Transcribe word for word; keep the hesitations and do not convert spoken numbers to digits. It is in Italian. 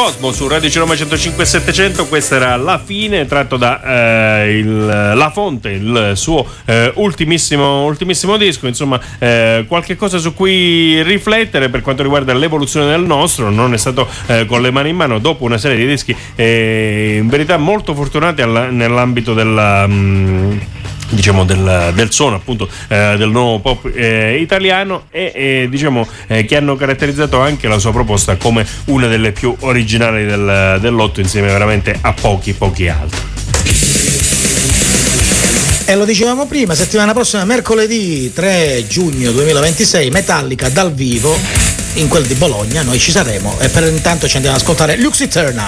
Cosmo su Radio Ciroma centocinque e settecento. Questa era La Fine, tratto da eh, il, La Fonte, il suo eh, ultimissimo, ultimissimo disco. Insomma, eh, qualche cosa su cui riflettere per quanto riguarda l'evoluzione del nostro. Non è stato eh, con le mani in mano, dopo una serie di dischi eh, in verità molto fortunati alla, nell'ambito della mh, diciamo del, del suono appunto eh, del nuovo pop eh, italiano e eh, diciamo eh, che hanno caratterizzato anche la sua proposta come una delle più originali del, dell'otto, insieme veramente a pochi pochi altri. E lo dicevamo prima, settimana prossima, mercoledì tre giugno duemilaventisei, Metallica dal vivo in quel di Bologna. Noi ci saremo e per intanto ci andiamo ad ascoltare Lux Eterna.